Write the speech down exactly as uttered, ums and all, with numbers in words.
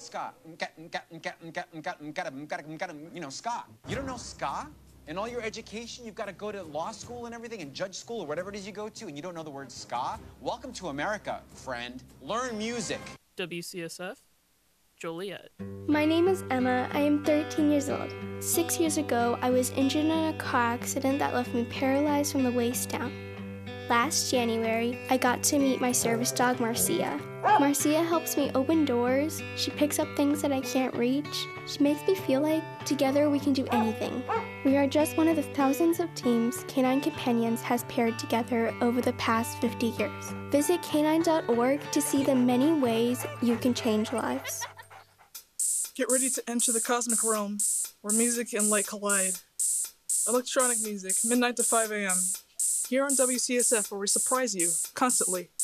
ska. You know, ska. You don't know ska? In all your education, you've got to go to law school and everything, and judge school, or whatever it is you go to, and you don't know the word ska? Welcome to America, friend. Learn music. W C S F, Joliet. My name is Emma. I am thirteen years old. Six years ago, I was injured in a car accident that left me paralyzed from the waist down. Last January, I got to meet my service dog, Marcia. Marcia helps me open doors. She picks up things that I can't reach. She makes me feel like together we can do anything. We are just one of the thousands of teams Canine Companions has paired together over the past fifty years. Visit canine dot org to see the many ways you can change lives. Get ready to enter the cosmic realm, where music and light collide. Electronic music, midnight to five a m Here on W C S F, where we surprise you, constantly.